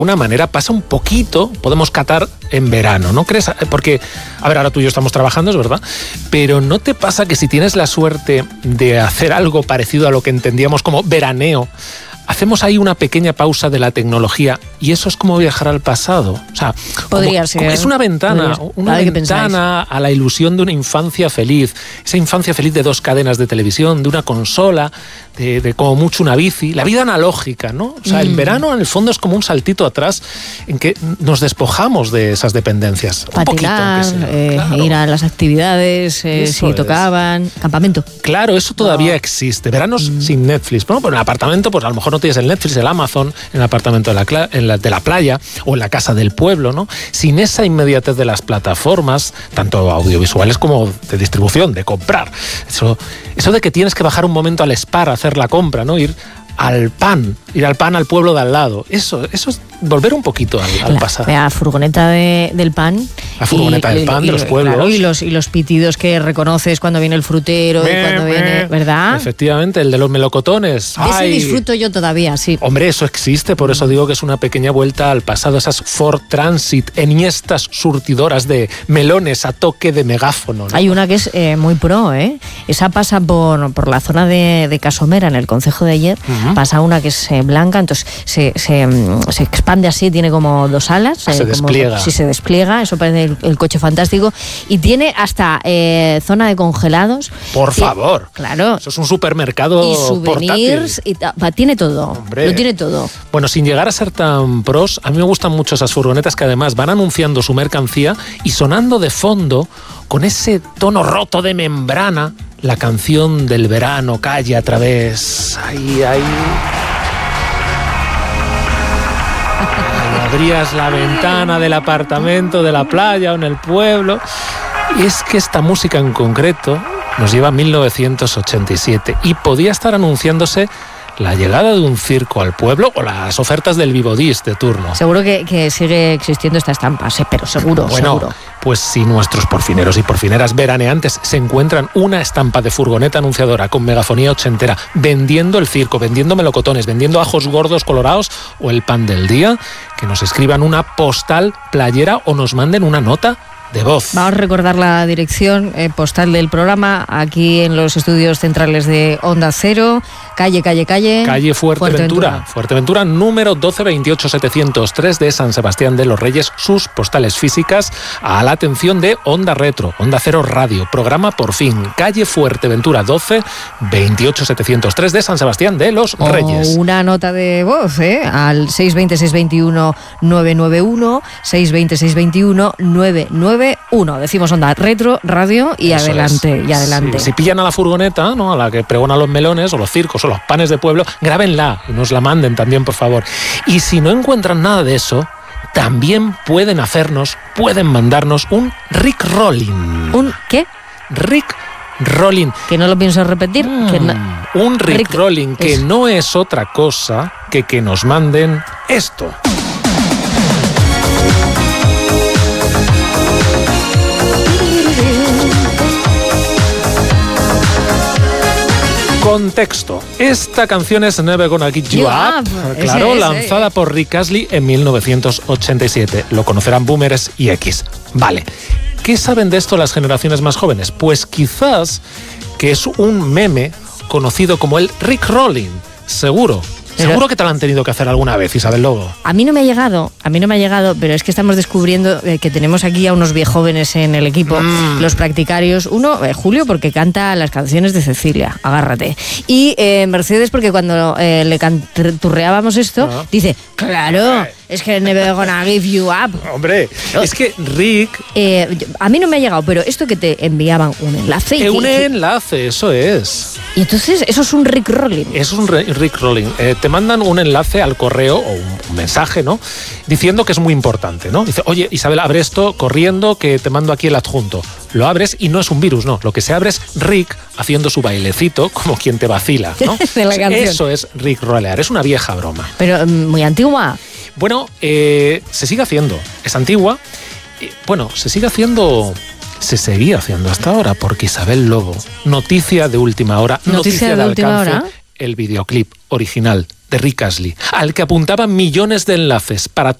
una manera pasa un poquito, podemos catar en verano, ¿no crees? Porque, a ver, ahora tú y yo estamos trabajando, es verdad, pero ¿no te pasa que si tienes la suerte de hacer algo parecido a lo que entendíamos como veraneo, hacemos ahí una pequeña pausa de la tecnología y eso es como viajar al pasado? O sea, podría ser. Es una ventana a la ilusión de una infancia feliz. Esa infancia feliz de 2 cadenas de televisión, de una consola, de como mucho una bici. La vida analógica, ¿no? O sea, el verano en el fondo es como un saltito atrás en que nos despojamos de esas dependencias. Patinar, un poquito, claro. Ir a las actividades, si tocaban, campamento. Claro, eso todavía existe. Veranos sin Netflix. Bueno, pues en el apartamento, pues a lo mejor no tienes el Netflix, el Amazon, en el apartamento de la playa o en la casa del pueblo, ¿no? Sin esa inmediatez de las plataformas, tanto audiovisuales como de distribución, de comprar. Eso de que tienes que bajar un momento al Spar a hacer la compra, ¿no? Ir al pan al pueblo de al lado. Eso es volver un poquito al pasado. La furgoneta del pan. La furgoneta del pan de los pueblos. Claro, y los pitidos que reconoces cuando viene el frutero y cuando viene, ¿verdad? Efectivamente, el de los melocotones. Ese disfruto yo todavía, sí. Hombre, eso existe, por eso digo que es una pequeña vuelta al pasado. Esas Ford Transit, enhiestas surtidoras de melones a toque de megáfono, ¿no? Hay una que es muy pro, ¿eh? Esa pasa por la zona de Casomera, en el concejo de ayer. Pasa una que es blanca, entonces se expande así, tiene como 2 alas. Se despliega. Sí, se despliega, eso parece el coche fantástico. Y tiene hasta zona de congelados. Por favor. Claro. Eso es un supermercado y souvenirs, tiene todo. Hombre. Lo tiene todo. Bueno, sin llegar a ser tan pros, a mí me gustan mucho esas furgonetas que además van anunciando su mercancía y sonando de fondo, con ese tono roto de membrana, la canción del verano calle a través. Ahí. Abrías la ventana del apartamento, de la playa o en el pueblo. Y es que esta música en concreto nos lleva a 1987 y podía estar anunciándose la llegada de un circo al pueblo o las ofertas del Vivodis de turno. Seguro que sigue existiendo esta estampa, pero seguro. Pues si nuestros porfineros y porfineras veraneantes se encuentran una estampa de furgoneta anunciadora con megafonía ochentera, vendiendo el circo, vendiendo melocotones, vendiendo ajos gordos colorados o el pan del día, que nos escriban una postal playera o nos manden una nota de voz. Vamos a recordar la dirección postal del programa, aquí en los estudios centrales de Onda Cero, calle Fuerteventura, número 12-28-703 de San Sebastián de los Reyes, sus postales físicas a la atención de Onda Retro, Onda Cero Radio, programa Por Fin, calle Fuerteventura 12-28-703 de San Sebastián de los Reyes. Una nota de voz, al 620-621-991, 620-621-991. Decimos Onda Retro Radio y eso adelante. Sí. Si pillan a la furgoneta, ¿no?, a la que pregona los melones o los circos o los panes de pueblo, grábenla y nos la manden también, por favor. Y si no encuentran nada de eso, también pueden mandarnos un Rick Rolling. ¿Un qué? Rick Rolling. Que no lo pienso repetir. Un Rick Rolling, que no es otra cosa que nos manden esto. Contexto. Esta canción es Never Gonna Give You Up, claro, lanzada por Rick Astley en 1987. Lo conocerán boomers y X. Vale. ¿Qué saben de esto las generaciones más jóvenes? Pues quizás que es un meme conocido como el Rick Rolling. Seguro que te lo han tenido que hacer alguna vez, Isabel Lobo. A mí no me ha llegado, pero es que estamos descubriendo que tenemos aquí a unos viejóvenes en el equipo, los practicarios. Uno, Julio, porque canta las canciones de Cecilia, agárrate. Y Mercedes, porque cuando le canturreábamos esto, dice, claro, es que Never Gonna Give You Up. Hombre, es que Rick... a mí no me ha llegado, pero esto que te enviaban un enlace... enlace, eso es. Y entonces, eso es un Rick Rolling. Es un Rick Rolling. Te mandan un enlace al correo o un mensaje, ¿no?, diciendo que es muy importante, ¿no? Dice, oye, Isabel, abre esto corriendo que te mando aquí el adjunto. Lo abres y no es un virus, no. Lo que se abre es Rick haciendo su bailecito como quien te vacila, ¿no? De la canción. Eso es Rick Rollear. Es una vieja broma. Pero muy antigua. Bueno, se sigue haciendo. Es antigua. Se seguía haciendo hasta ahora, porque Isabel Lobo, noticia de última hora, noticia de alcance, el videoclip original de Rick Astley, al que apuntaban millones de enlaces para